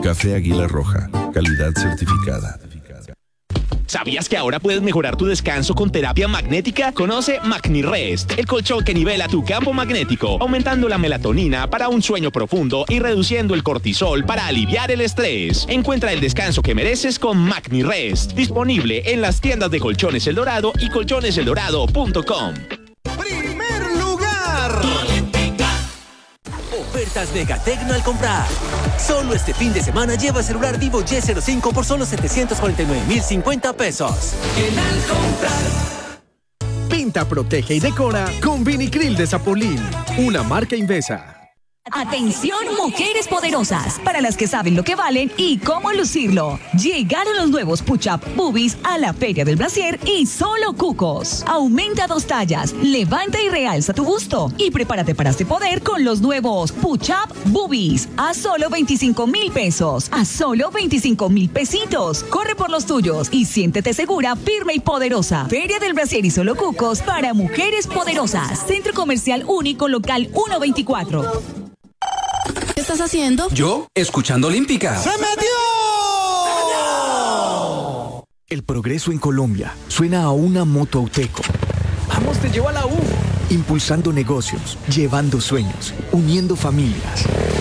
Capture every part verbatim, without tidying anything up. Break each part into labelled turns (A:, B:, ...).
A: Café Águila Roja, calidad certificada.
B: ¿Sabías que ahora puedes mejorar tu descanso con terapia magnética? Conoce MagniRest, el colchón que nivela tu campo magnético, aumentando la melatonina para un sueño profundo y reduciendo el cortisol para aliviar el estrés. Encuentra el descanso que mereces con MagniRest, disponible en las tiendas de Colchones El Dorado y colchones el dorado punto com.
C: ¡Primer lugar!
D: Ofertas Megatecno al comprar. Solo este fin de semana lleva celular Vivo Y cero cinco por solo setecientos cuarenta y nueve mil cincuenta pesos.
C: En al comprar.
E: Pinta, protege y decora con Vinicril de Zapolín, una marca Invesa.
F: Atención, mujeres poderosas, para las que saben lo que valen y cómo lucirlo. Llegaron los nuevos Push-Up Boobies a la Feria del Brasier y solo cucos. Aumenta dos tallas, levanta y realza tu busto y prepárate para este poder con los nuevos Push-Up Boobies a solo veinticinco mil pesos, a solo veinticinco mil pesitos. Corre por los tuyos y siéntete segura, firme y poderosa. Feria del Brasier y solo cucos para mujeres poderosas. Centro Comercial Único Local ciento veinticuatro.
G: ¿Qué estás haciendo?
H: Yo, escuchando Olímpica.
C: ¡Se metió!
I: El progreso en Colombia suena a una moto Auteco.
E: ¡Vamos, te llevo a la U!
I: Impulsando negocios, llevando sueños, uniendo familias.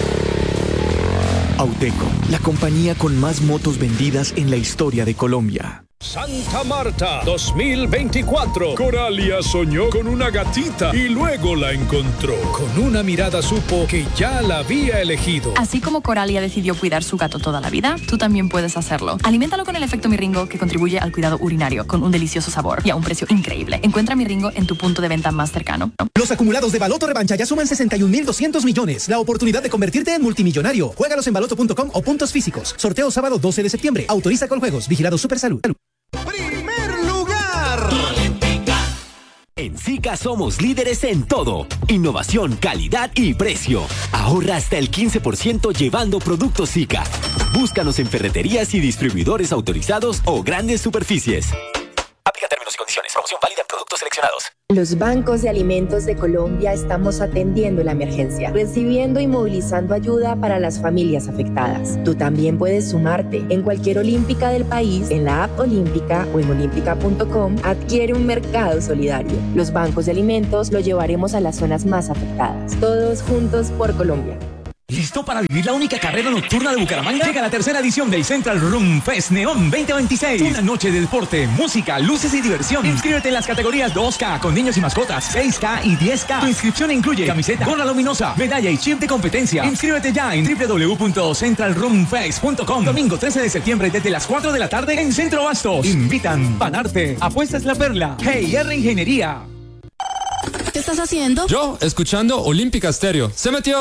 I: Auteco, la compañía con más motos vendidas en la historia de Colombia.
J: Santa Marta dos mil veinticuatro. Coralia soñó con una gatita y luego la encontró. Con una mirada supo que ya la había elegido.
K: Así como Coralia decidió cuidar su gato toda la vida, tú también puedes hacerlo. Aliméntalo con el efecto Miringo, que contribuye al cuidado urinario, con un delicioso sabor y a un precio increíble. Encuentra Miringo en tu punto de venta más cercano.
L: Los acumulados de Baloto Revancha ya suman sesenta y un mil doscientos millones. La oportunidad de convertirte en multimillonario. Juégalos en baloto punto com o puntos físicos. Sorteo sábado doce de septiembre. Autoriza con juegos. Vigilado Supersalud.
C: ¡Primer lugar!
D: En Zika somos líderes en todo. Innovación, calidad y precio. Ahorra hasta el quince por ciento llevando productos Zika. Búscanos en ferreterías y distribuidores autorizados o grandes superficies. Aplica términos y condiciones. Promoción válida en productos seleccionados.
M: Los bancos de alimentos de Colombia estamos atendiendo la emergencia, recibiendo y movilizando ayuda para las familias afectadas. Tú también puedes sumarte. En cualquier olímpica del país, en la app Olímpica o en olímpica punto com, adquiere un mercado solidario. Los bancos de alimentos lo llevaremos a las zonas más afectadas. Todos juntos por Colombia.
N: ¿Listo para vivir la única carrera nocturna de Bucaramanga? Llega la tercera edición del Central Room Fest Neon veinte veintiséis. Una noche de deporte, música, luces y diversión. Inscríbete en las categorías dos K con niños y mascotas, seis K y diez K. Tu inscripción incluye camiseta, gorra luminosa, medalla y chip de competencia. Inscríbete ya en doble u doble u doble u punto central room fest punto com. Domingo trece de septiembre desde las cuatro de la tarde en Centro Bastos. Invitan Panarte, Apuestas La Perla, G I R Ingeniería.
G: ¿Qué estás haciendo?
O: Yo, escuchando Olímpica Stereo. ¡Se metió!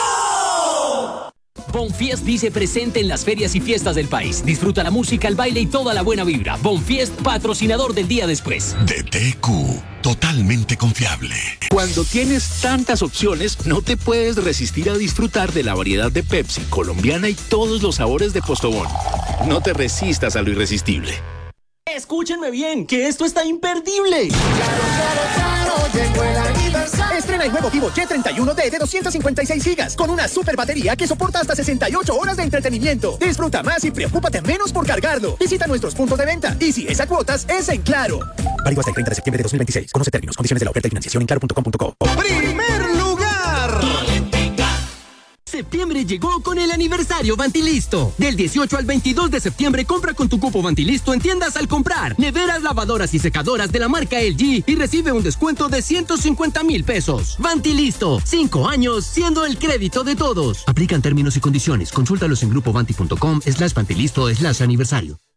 D: Bonfiest dice presente en las ferias y fiestas del país. Disfruta la música, el baile y toda la buena vibra. Bonfiest, patrocinador del día después.
P: D T Q, totalmente confiable.
Q: Cuando tienes tantas opciones, no te puedes resistir a disfrutar de la variedad de Pepsi, colombiana y todos los sabores de Postobón. No te resistas a lo irresistible.
R: Escúchenme bien, que esto está imperdible.
C: Claro, claro, claro, llegó el aniversario.
L: Estrena el nuevo Vivo Y treinta y uno D de doscientos cincuenta y seis gigas con una super batería que soporta hasta sesenta y ocho horas de entretenimiento. Disfruta más y preocúpate menos por cargarlo. Visita nuestros puntos de venta y si es a cuotas, es en Claro. Válido hasta el treinta de septiembre de dos mil veintiséis. Conoce términos, condiciones de la oferta y financiación en claro punto com punto co.
C: ¡Primer lugar!
S: Septiembre llegó con el aniversario Vantilisto. Del dieciocho al veintidós de septiembre compra con tu cupo Vantilisto en tiendas al comprar. Neveras, lavadoras y secadoras de la marca L G y recibe un descuento de ciento cincuenta mil pesos. Vantilisto, cinco años siendo el crédito de todos. Aplican términos y condiciones. Consúltalos en grupo vanti punto com slash vantilisto slash aniversario.